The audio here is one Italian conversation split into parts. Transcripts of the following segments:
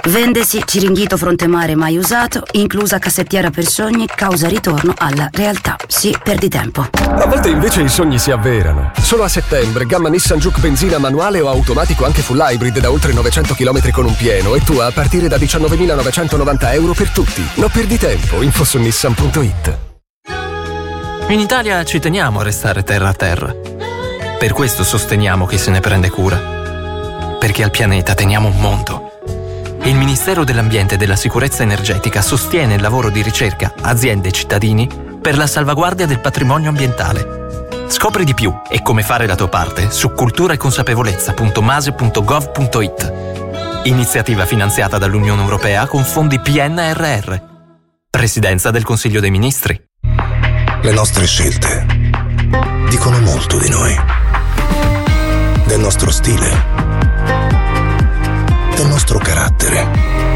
Vendesi Ciringhito Fronte Mare mai usato, inclusa cassettiera per sogni, causa ritorno alla realtà. Sì, perdi tempo. A volte invece i sogni si avverano. Solo a settembre, gamma Nissan Juke benzina manuale o automatico anche full hybrid da oltre 900 km con un pieno e tu a partire da 19.990 euro per tutti. Non perdi tempo, info su nissan.it. In Italia ci teniamo a restare terra a terra. Per questo sosteniamo chi se ne prende cura. Perché al pianeta teniamo un mondo. Il Ministero dell'Ambiente e della Sicurezza Energetica sostiene il lavoro di ricerca, aziende e cittadini per la salvaguardia del patrimonio ambientale. Scopri di più e come fare la tua parte su culturaeconsapevolezza.mase.gov.it. Iniziativa finanziata dall'Unione Europea con fondi PNRR. Presidenza del Consiglio dei Ministri. Le nostre scelte dicono molto di noi. Del nostro stile. Del nostro carattere,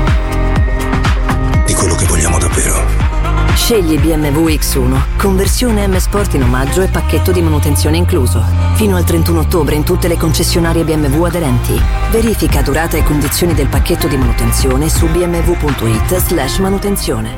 di quello che vogliamo davvero. Scegli BMW X1, conversione M Sport in omaggio e pacchetto di manutenzione incluso. Fino al 31 ottobre in tutte le concessionarie BMW aderenti. Verifica durata e condizioni del pacchetto di manutenzione su bmw.it/manutenzione.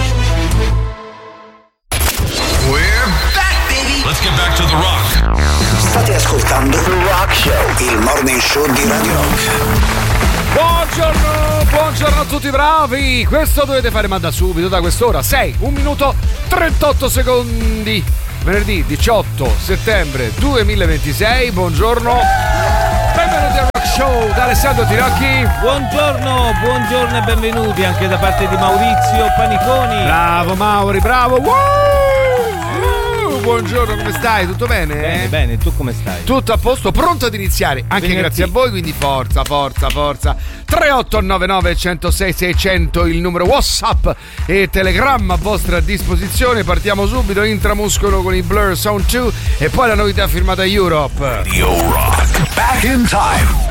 We're back, baby! Let's get back to the rock. State ascoltando The Rock Show, il morning show di Radio Rock. Buongiorno a tutti bravi. Questo dovete fare ma da subito, da quest'ora. 1 minuto 38 secondi. Venerdì 18 settembre 2026. Buongiorno. Benvenuti al Rock Show da Alessandro Tirocchi. Buongiorno e benvenuti anche da parte di Maurizio Paniconi. Bravo Mauri, bravo. Buongiorno, come stai? Tutto bene? Bene, tu come stai? Tutto a posto, pronto ad iniziare, anche Venerdì. grazie a voi, quindi forza. 3899 106 600 il numero WhatsApp e Telegram a vostra disposizione. Partiamo subito, intramuscolo con i Blur Sound 2 e poi la novità firmata Europe. Radio Rock. Back in time.